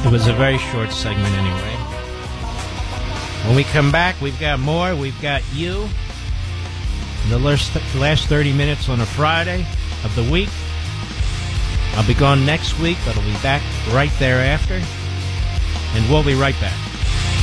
It was a very short segment anyway. When we come back, we've got more. We've got you. The last 30 minutes on a Friday of the week. I'll be gone next week, but I'll be back right thereafter. And we'll be right back.